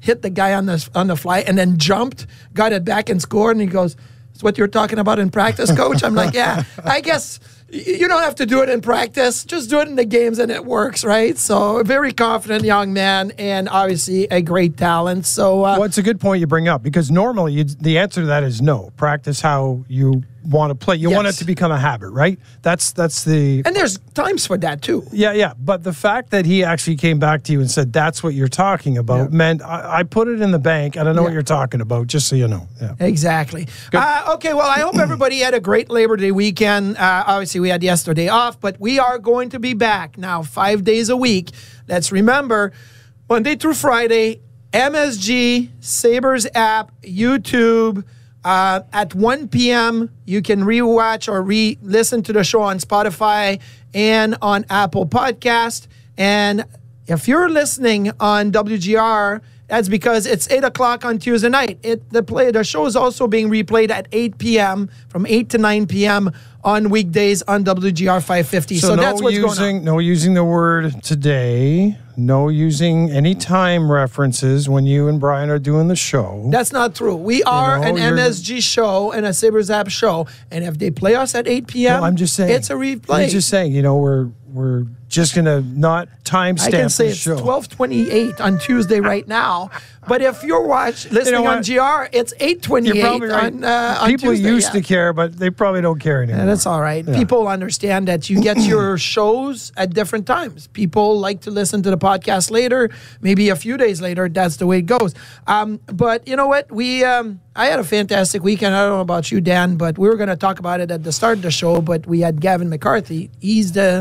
hit the guy on the fly, and then jumped, got it back and scored. And he goes, "It's what you're talking about in practice, coach?" I'm like, "Yeah, I guess you don't have to do it in practice. Just do it in the games and it works," right? So a very confident young man and obviously a great talent. So well, it's a good point you bring up because normally the answer to that is no. Practice how you want to play. You want it to become a habit, right? That's the... And there's times for that too. Yeah. But the fact that he actually came back to you and said, that's what you're talking about, meant I put it in the bank and I know what you're talking about, just so you know. Yeah. Exactly. Okay, well, I hope everybody had a great Labor Day weekend. Obviously, we had yesterday off, but we are going to be back now 5 days a week. Let's remember, Monday through Friday, MSG, Sabres app, YouTube. At 1 p.m., you can rewatch or re-listen to the show on Spotify and on Apple Podcast. And if you're listening on WGR, that's because it's 8 o'clock on Tuesday night. The show is also being replayed at 8 p.m., from 8 to 9 p.m. on weekdays on WGR 550. So that's what's going on. No using the word today. No using any time references when you and Brian are doing the show. That's not true. We are an MSG show and a Sabres app show. And if they play us at 8 p.m., I'm just saying, it's a replay. I'm just saying, we're just going to not timestamp the show. I can say it's 12:28 on Tuesday right now. But if you're listening on GR, it's 8:28 right. on People Tuesday. used to care, but they probably don't care anymore. That's all right. Yeah. People understand that you get your shows at different times. People like to listen to the podcast later, maybe a few days later. That's the way it goes. But you know what? I had a fantastic weekend. I don't know about you, Dan, but we were going to talk about it at the start of the show, but we had Gavin McCarthy. He's the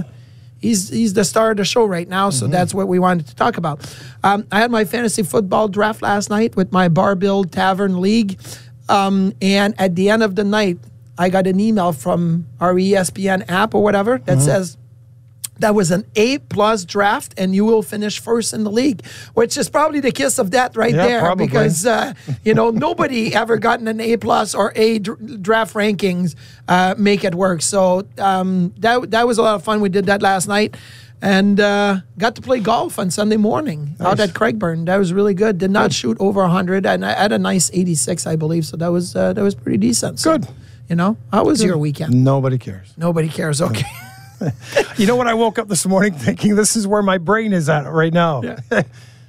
star of the show right now, so that's what we wanted to talk about. I had my fantasy football draft last night with my Bar Build Tavern League, and at the end of the night, I got an email from our ESPN app or whatever that says, that was an A+ draft, and you will finish first in the league, which is probably the kiss of death there. Probably. Because, nobody ever gotten an A+ or A draft rankings make it work. So that was a lot of fun. We did that last night and got to play golf on Sunday morning out at Craigburn. That was really good. Did not shoot over 100, and I had a nice 86, I believe. So that was pretty decent. So, good. How was your weekend? Nobody cares. Nobody cares. Okay. You know what? I woke up this morning thinking this is where my brain is at right now. Yeah.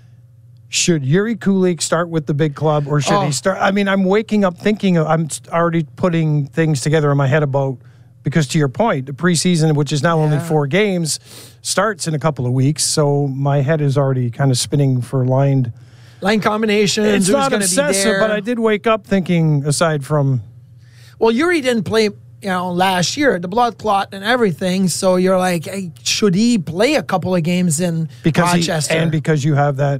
Should Yuri Kulik start with the big club or should he start? I mean, I'm waking up thinking, I'm already putting things together in my head about, because to your point, the preseason, which is now only 4 games, starts in a couple of weeks. So my head is already kind of spinning for line combinations. It's not obsessive, but I did wake up thinking, aside from... Well, Yuri didn't play... last year, the blood clot and everything. So you're like, hey, should he play a couple of games in Rochester? Because you have that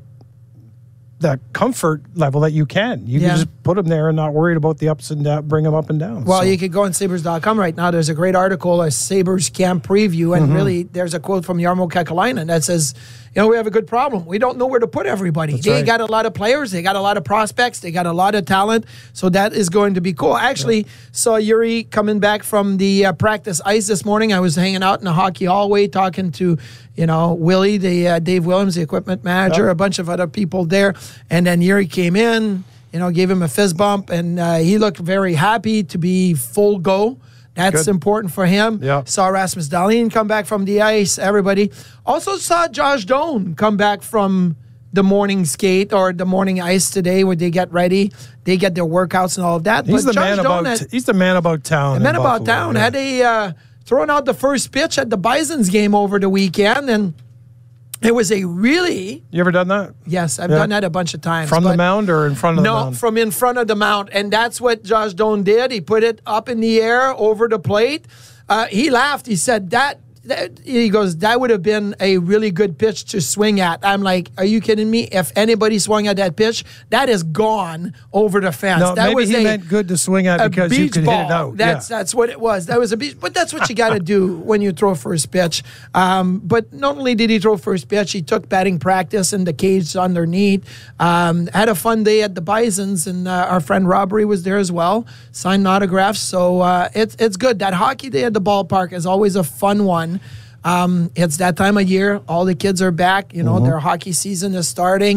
comfort level that you can. You can just put him there and not worried about the ups and downs, bring him up and down. Well, you could go on Sabres.com right now. There's a great article, a Sabres camp preview, and really there's a quote from Jarmo Kekalainen that says, we have a good problem. We don't know where to put everybody. They got a lot of players. They got a lot of prospects. They got a lot of talent. So that is going to be cool. I actually saw Yuri coming back from the practice ice this morning. I was hanging out in the hockey hallway talking to, Willie, Dave Williams, the equipment manager, a bunch of other people there. And then Yuri came in, gave him a fist bump, and he looked very happy to be full go. That's important for him. Yeah. Saw Rasmus Dahlin come back from the ice, everybody. Also saw Josh Doan come back from the morning skate or the morning ice today where they get ready. They get their workouts and all of that. He's the man about town. The man about town. Had thrown out the first pitch at the Bison's game over the weekend, and it was a really... You ever done that? Yes, I've done that a bunch of times. From the mound or in front of the mound? No, from in front of the mound. And that's what Josh Doan did. He put it up in the air over the plate. He laughed. He said, he goes, that would have been a really good pitch to swing at. I'm like, are you kidding me? If anybody swung at that pitch, that is gone over the fence. No, maybe he meant good to swing at because you could hit it out. That's what it was. That was a beach, but that's what you got to do when you throw first pitch. But not only did he throw first pitch, he took batting practice in the cage underneath. Had a fun day at the Bisons, and our friend Robbery was there as well. Signed autographs, so it's good. That hockey day at the ballpark is always a fun one. It's that time of year. All the kids are back. Their hockey season is starting.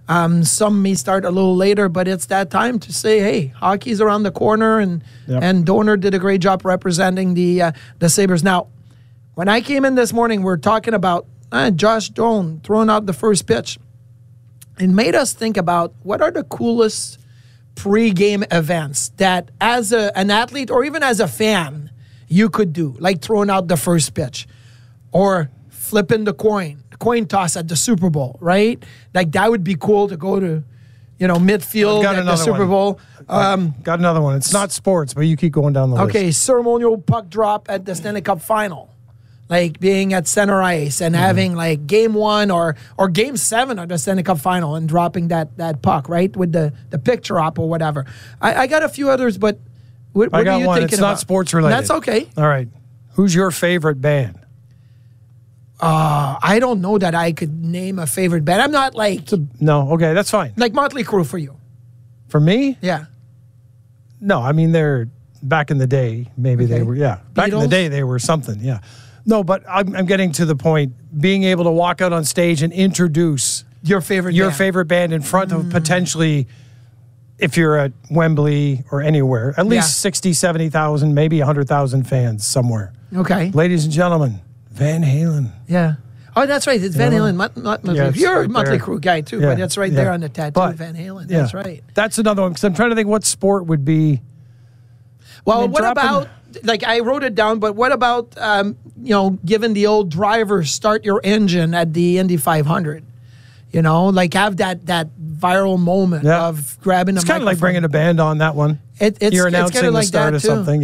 Some may start a little later, but it's that time to say, hey, hockey's around the corner, and Donor did a great job representing the Sabres. Now, when I came in this morning, we're talking about Josh Doan throwing out the first pitch. It made us think about what are the coolest pre-game events that as an athlete or even as a fan you could do, like throwing out the first pitch or flipping the coin toss at the Super Bowl, right? Like that would be cool to go to, midfield at the Super Bowl. Got another one. It's not sports, but you keep going down the list. Okay, ceremonial puck drop at the Stanley Cup Final. Like being at center ice and having like game 1 or game 7 of the Stanley Cup Final and dropping that puck, right? With the picture up or whatever. I got a few others, but what are you thinking about? It's not sports related. That's okay. All right. Who's your favorite band? I don't know that I could name a favorite band. I'm not like... No, okay, that's fine. Like Motley Crue for you. For me? Yeah. No, I mean, they're... Back in the day, maybe they were, yeah. Back in the day, they were something, yeah. No, but I'm getting to the point, being able to walk out on stage and introduce your favorite band in front of potentially, if you're at Wembley or anywhere, at least 60, 70,000, maybe 100,000 fans somewhere. Okay. Ladies and gentlemen, Van Halen. Yeah. Oh, that's right. It's Van Halen. You're a Motley Crue guy too, but it's right there on the tattoo, Van Halen. That's right. That's another one, because I'm trying to think what sport would be. Well, what about, like I wrote it down, but what about, giving the old driver start your engine at the Indy 500? Like have that viral moment of grabbing a microphone. It's kind of like bringing a band on that one. You're announcing the start of something,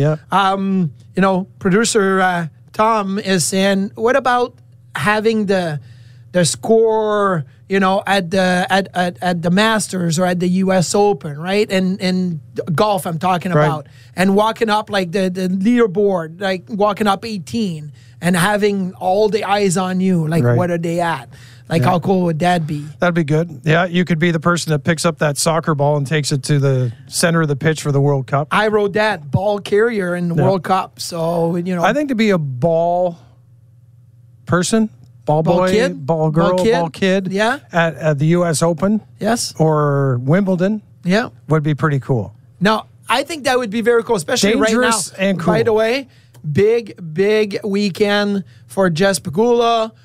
Producer Tom is saying, what about having the score, at the Masters or at the U.S. Open, right? And golf, I'm talking about, and walking up like the leaderboard, like walking up 18, and having all the eyes on you, like what are they at? Like how cool would that be? That'd be good. Yeah, you could be the person that picks up that soccer ball and takes it to the center of the pitch for the World Cup. I wrote that ball carrier in the World Cup, so I think to be a ball person. Ball boy, kid? ball girl, ball kid. Yeah. At the U.S. Open. Yes. Or Wimbledon. Yeah. Would be pretty cool. Now, I think that would be very cool, especially dangerous right now. And cool. By the way, big weekend for Jess Pegula.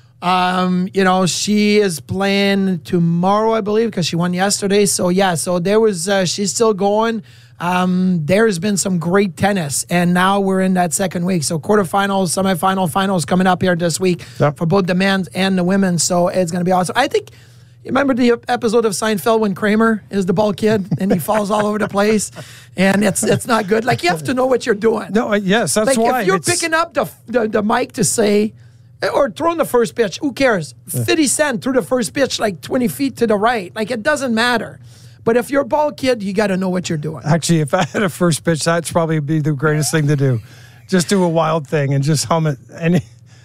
She is playing tomorrow, I believe, because she won yesterday. So, there was, she's still going. There's been some great tennis, and now we're in that second week. So quarterfinals, semifinal, finals coming up here this week for both the men's and the women. So it's going to be awesome. I think, you remember the episode of Seinfeld when Kramer is the ball kid and he falls all over the place, and it's not good. Like, you have to know what you're doing. No, yes, that's why. If you're picking up the mic to say, or throwing the first pitch, who cares? 50 Cent threw the first pitch like 20 feet to the right. Like, it doesn't matter. But if you're a ball kid, you got to know what you're doing. Actually, if I had a first pitch, that'd probably be the greatest thing to do. Just do a wild thing and just hum it. And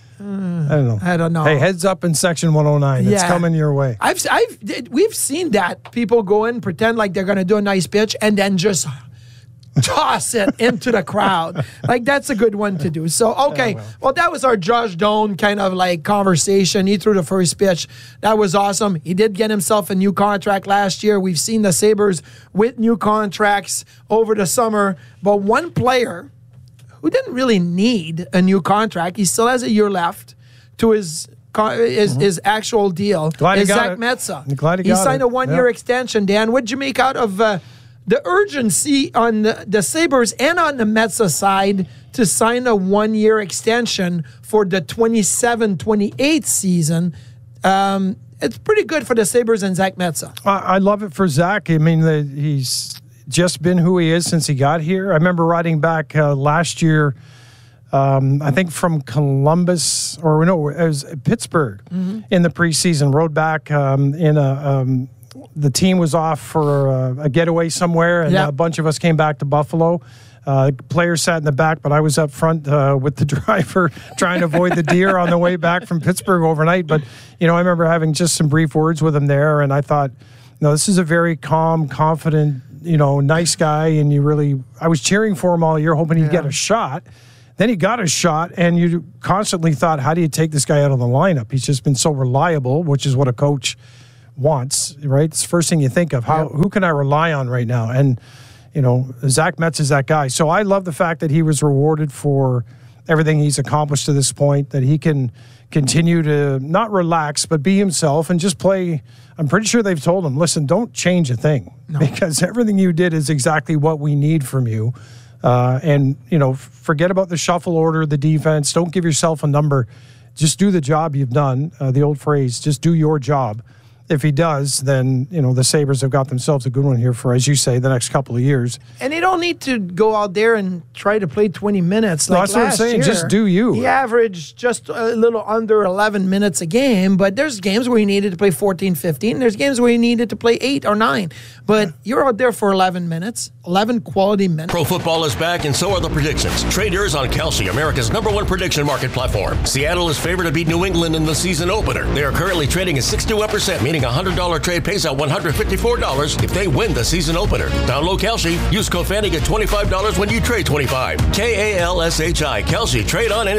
I don't know. Hey, heads up in section 109. It's coming your way. We've seen that. People go in, pretend like they're going to do a nice pitch, and then just toss it into the crowd. Like, that's a good one to do. So, okay. Well, that was our Josh Doan kind of like conversation. He threw the first pitch. That was awesome. He did get himself a new contract last year. We've seen the Sabres with new contracts over the summer. But one player who didn't really need a new contract, he still has a year left to his actual deal, is Zach Metsa. He signed a one-year extension. Dan, what'd you make out of the urgency on the Sabres and on the Metsa side to sign a one-year extension for the 27-28 season? It's pretty good for the Sabres and Zach Metsa. I love it for Zach. I mean, he's just been who he is since he got here. I remember riding back last year, I think from Columbus, or no, it was Pittsburgh in the preseason. Rode back in a... the team was off for a getaway somewhere, and a bunch of us came back to Buffalo. Players sat in the back, but I was up front with the driver trying to avoid the deer on the way back from Pittsburgh overnight. But, I remember having just some brief words with him there, and I thought, this is a very calm, confident, nice guy, and I was cheering for him all year, hoping he'd get a shot. Then he got a shot, and you constantly thought, how do you take this guy out of the lineup? He's just been so reliable, which is what a coach wants, right? It's the first thing you think of. Who can I rely on right now? And, Zach Metz is that guy. So I love the fact that he was rewarded for everything he's accomplished to this point, that he can continue to not relax, but be himself and just play. I'm pretty sure they've told him, listen, don't change a thing because everything you did is exactly what we need from you. And forget about the shuffle order, the defense. Don't give yourself a number. Just do the job you've done. The old phrase, just do your job. If he does, then, the Sabres have got themselves a good one here for, as you say, the next couple of years. And they don't need to go out there and try to play 20 minutes like that's what I'm saying. Year. Just do you. He averaged just a little under 11 minutes a game, but there's games where he needed to play 14, 15. There's games where he needed to play 8 or 9. But you're out there for 11 minutes, 11 quality minutes. Pro football is back, and so are the predictions. Trade yours on Kalshi, America's #1 prediction market platform. Seattle is favored to beat New England in the season opener. They are currently trading at 61%, meaning a $100 trade pays out $154 if they win the season opener. Download Kalshi. Use code FANNY, get $25 when you trade $25. KALSHI. Kalshi. Trade on any